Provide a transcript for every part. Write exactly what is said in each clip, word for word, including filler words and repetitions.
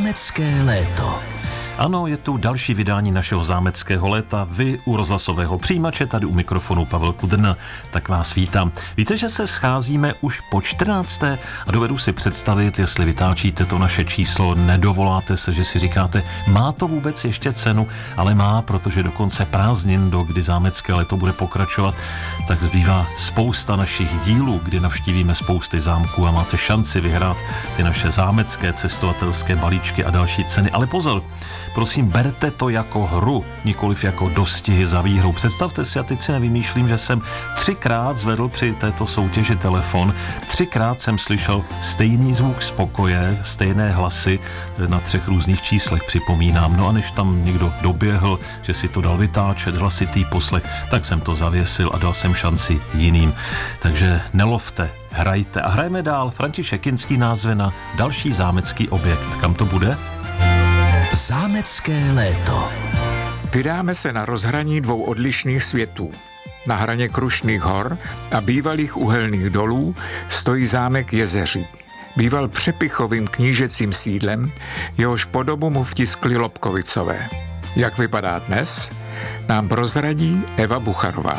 Zámecké léto. Ano, je tu další vydání našeho zámeckého léta. Vy u rozhlasového přijímače, tady u mikrofonu Pavel Kudrna, tak vás vítám. Víte, že se scházíme už po čtrnácté a dovedu si představit, jestli vytáčíte to naše číslo, nedovoláte se, že si říkáte, má to vůbec ještě cenu, ale má, protože do konce prázdnin, do kdy zámecké léto bude pokračovat, tak zbývá spousta našich dílů, kdy navštívíme spousty zámků a máte šanci vyhrát ty naše zámecké cestovatelské balíčky a další ceny. Ale pozor, prosím, berte to jako hru, nikoliv jako dostihy za výhrou. Představte si, a teď si nevymýšlím, že jsem třikrát zvedl při této soutěži telefon, třikrát jsem slyšel stejný zvuk spokoje, stejné hlasy na třech různých číslech, připomínám. No a než tam někdo doběhl, že si to dal vytáčet, hlasitý poslech, tak jsem to zavěsil a dal jsem šanci jiným. Takže nelovte, hrajte a hrajeme dál. František Kinský názve na další zámecký objekt. Kam to bude? Zámecké léto. Vydáme se na rozhraní dvou odlišných světů. Na hraně Krušných hor a bývalých uhelných dolů stojí zámek Jezeří. Býval přepichovým knížecím sídlem, jehož podobu mu vtiskli Lobkovicové. Jak vypadá dnes, nám prozradí Eva Bucharová.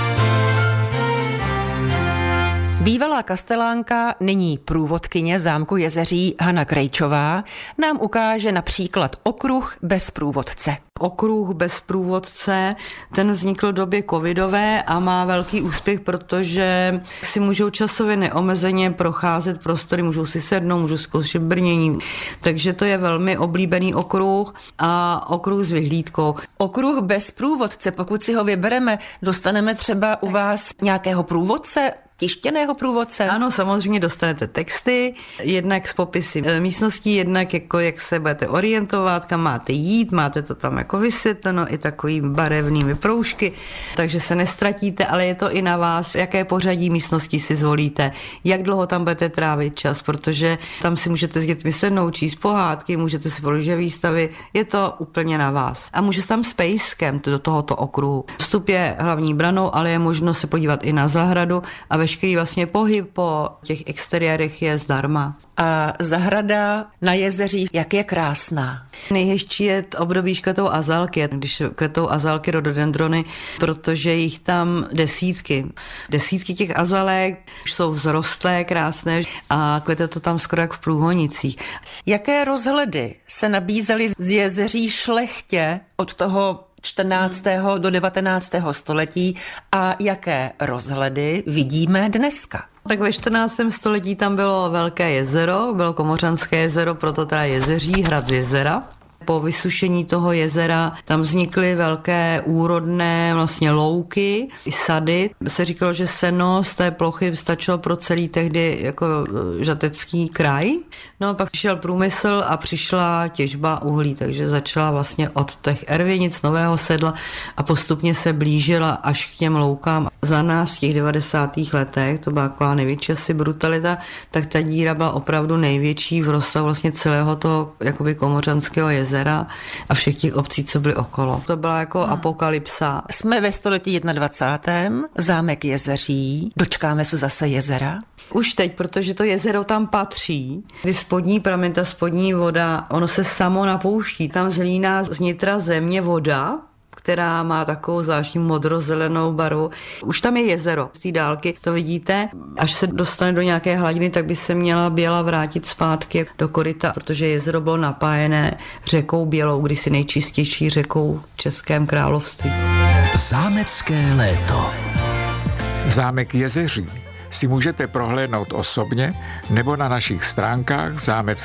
Bývalá kastelánka, nyní průvodkyně zámku Jezeří Hana Krejčová, nám ukáže například okruh bez průvodce. Okruh bez průvodce, ten vznikl v době covidové a má velký úspěch, protože si můžou časově neomezeně procházet prostory, můžou si sednout, můžou zkoušet brnění. Takže to je velmi oblíbený okruh a okruh s vyhlídkou. Okruh bez průvodce, pokud si ho vybereme, dostaneme třeba u vás nějakého průvodce, tištěného průvodce? Ano, samozřejmě dostanete texty, jednak s popisy místností, jednak jako jak se budete orientovat, kam máte jít, máte to tam jako vysvětleno i takovými barevnými proužky, takže se nestratíte, ale je to i na vás, jaké pořadí místností si zvolíte, jak dlouho tam budete trávit čas, protože tam si můžete s dětmi sednout, číst pohádky, můžete si položit výstavy, je to úplně na vás. A můžete tam s pejskem do tohoto okruhu. Vstup je hlavní branou, ale je možno se podívat i na zahradu a veškerý vlastně pohyb po těch exteriérech je zdarma. A zahrada na Jezeří, jak je krásná. Nejhezčí je období škvetou azalky, když kvetou azalky rododendrony, protože jich tam desítky. Desítky těch azalek jsou vzrostlé, krásné a kvete to tam skoro jak v Průhonicích. Jaké rozhledy se nabízely z Jezeří šlechtě od toho čtrnáctého do devatenáctého století a jaké rozhledy vidíme dneska? Tak ve čtrnáctém století tam bylo velké jezero, bylo Komořanské jezero, proto teda Jezeří, hrad z jezera. Po vysušení toho jezera tam vznikly velké úrodné vlastně louky, i sady. Se říkalo, že seno z té plochy stačilo pro celý tehdy jako žatecký kraj. No a pak přišel průmysl a přišla těžba uhlí, takže začala vlastně od těch ervěnic Nového Sedla a postupně se blížila až k těm loukám. Za nás v těch devadesátých letech, to byla taková největší asi brutalita, tak ta díra byla opravdu největší v rozsahu vlastně celého toho jakoby Komořanského jezera a všech těch obcí, co byly okolo. To byla jako hmm. apokalypsa. Jsme ve století dvacátém prvním zámek Jezeří. Dočkáme se zase jezera? Už teď, protože to jezero tam patří. Ty spodní pramen, ta spodní voda, ono se samo napouští. Tam zlíná z nitra země voda, která má takovou zvláštní modrozelenou barvu. Už tam je jezero. Z té dálky to vidíte. Až se dostane do nějaké hladiny, tak by se měla Běla vrátit zpátky do koryta, protože jezero bylo napájené řekou Bělou, kdysi nejčistější řekou v Českém království. Zámecké léto. Zámek Jezeří si můžete prohlédnout osobně nebo na našich stránkách zámecké